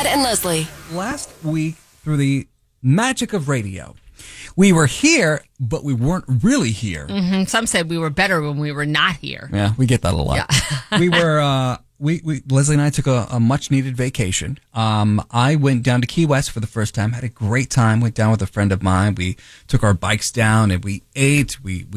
Chad and Leslie. Last week, through the magic of radio, we were here, but we weren't really here. Mm-hmm. Some said we were better when we were not here. Yeah, we get that a lot. Yeah. We were, Leslie and I took a much-needed vacation. I went down to Key West for the first time, had a great time, went down with a friend of mine. We took our bikes down and we ate, we